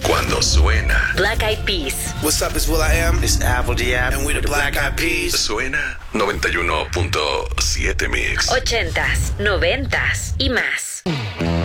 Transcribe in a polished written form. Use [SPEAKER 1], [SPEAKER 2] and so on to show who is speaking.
[SPEAKER 1] Cuando suena.
[SPEAKER 2] Black Eyed Peas.
[SPEAKER 3] What's up, it's will.i.am.
[SPEAKER 4] It's Apple D.App.
[SPEAKER 3] And we the Black Eyed Peas.
[SPEAKER 1] Suena 91.7 Mix.
[SPEAKER 2] 80s, 90s y más.